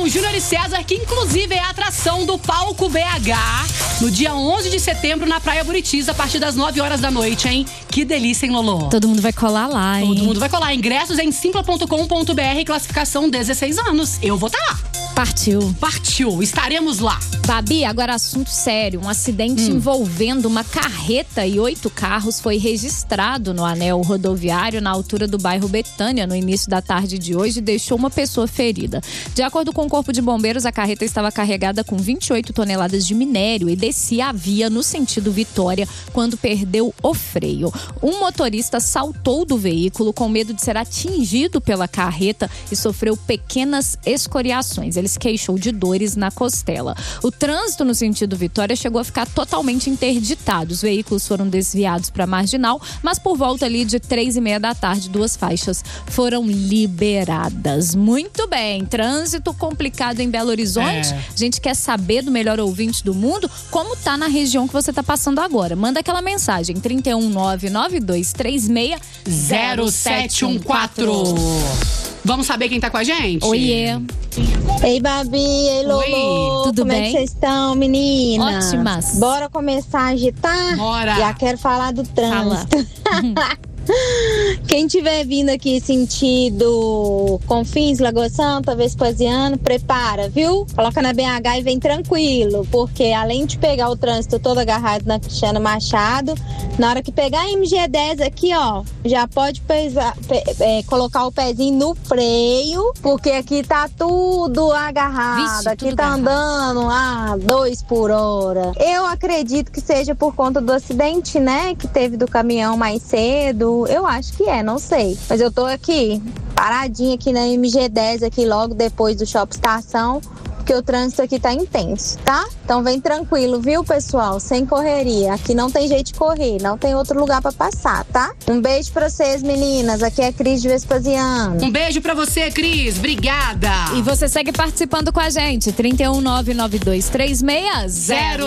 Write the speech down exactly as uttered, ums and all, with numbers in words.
com Júnior e César, que inclusive é a atração do Palco B H, no dia onze de setembro, na Praia Buritis, a partir das nove horas da noite, hein? Que delícia, hein, Lolo? Todo mundo vai colar lá, hein? Todo mundo vai colar. Ingressos em simpla ponto com ponto br, classificação dezesseis anos. Eu vou estar lá. Partiu. Partiu, estaremos lá. Babi, agora assunto sério. Um acidente hum. envolvendo uma carreta e oito carros foi registrado no anel rodoviário na altura do bairro Betânia no início da tarde de hoje e deixou uma pessoa ferida. De acordo com o Corpo de Bombeiros, a carreta estava carregada com vinte e oito toneladas de minério e descia a via no sentido Vitória quando perdeu o freio. Um motorista saltou do veículo com medo de ser atingido pela carreta e sofreu pequenas escoriações. Ele se queixou de dores na costela. O trânsito no sentido Vitória chegou a ficar totalmente interditado. Os veículos foram desviados para a Marginal, mas por volta ali de três e meia da tarde, duas faixas foram liberadas. Muito bem, trânsito complicado em Belo Horizonte. É. A gente quer saber do melhor ouvinte do mundo como tá na região que você tá passando agora. Manda aquela mensagem, trinta e um, nove nove dois três seis, zero sete um quatro. Vamos saber quem tá com a gente? Oiê. Ei, Babi, ei, Lolo. Oi, tudo Como bem? é que vocês estão, meninas? Ótimas. Bora começar a agitar? Bora. Já quero falar do trânsito. Quem tiver vindo aqui sentido Confins, Lagoa Santa, Vespasiano, prepara, viu? Coloca na B H e vem tranquilo, porque além de pegar o trânsito todo agarrado na Cristiano Machado, na hora que pegar a M G dez aqui, ó, já pode pesar, pe, é, colocar o pezinho no freio, porque aqui tá tudo agarrado. Vixe, aqui tudo tá agarrado. andando a dois por hora. Eu acredito que seja por conta do acidente, né, que teve do caminhão mais cedo. Eu acho que é, não sei. Mas eu tô aqui, paradinha aqui na M G dez, aqui logo depois do Shopping Estação, porque o trânsito aqui tá intenso, tá? Então vem tranquilo, viu, pessoal? Sem correria. Aqui não tem jeito de correr, não tem outro lugar pra passar, tá? Um beijo pra vocês, meninas. Aqui é a Cris de Vespasiano. Um beijo pra você, Cris. Obrigada. E você segue participando com a gente, trinta e um, nove nove dois três seis, zero